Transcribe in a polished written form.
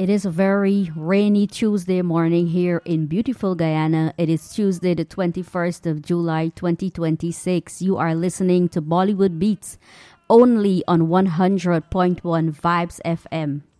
It is a very rainy Tuesday morning here in beautiful Guyana. It is Tuesday, the 21st of July, 2026. You are listening to Bollywood Beats only on 100.1 Vibes FM.